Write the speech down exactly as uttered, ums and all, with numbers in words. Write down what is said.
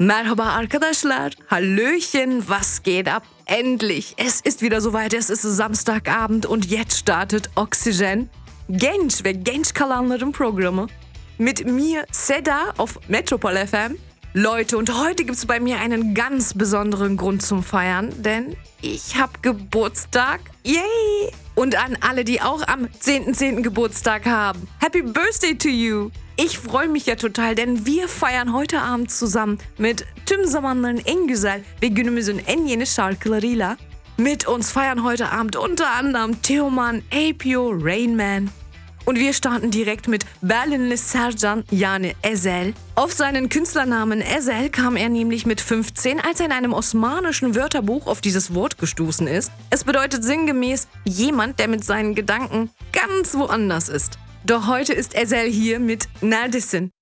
Merhaba arkadaşlar, Hallöchen, was geht ab? Endlich, es ist wieder soweit, es ist Samstagabend und jetzt startet Oxygen. Genç ve genç kalanların programı. Mit mir, Seda, auf Metropol F M. Leute, und heute gibt's bei mir einen ganz besonderen Grund zum Feiern, denn ich hab Geburtstag. Yay! Und an alle, die auch am zehnten zehnten Geburtstag haben. Happy Birthday to you! Ich freue mich ja total, denn wir feiern heute Abend zusammen mit tüm zamanların en güzel ve günümüzün en yeni şarkılarıyla. Mit uns feiern heute Abend unter anderem Teoman, Apio, Rain Man. Und wir starten direkt mit Berlinli Sercan, yani Ezel. Auf seinen Künstlernamen Ezel kam er nämlich mit fünfzehn, als er in einem osmanischen Wörterbuch auf dieses Wort gestoßen ist. Es bedeutet sinngemäß jemand, der mit seinen Gedanken ganz woanders ist. Doch heute ist Ezel hier mit Neredesin.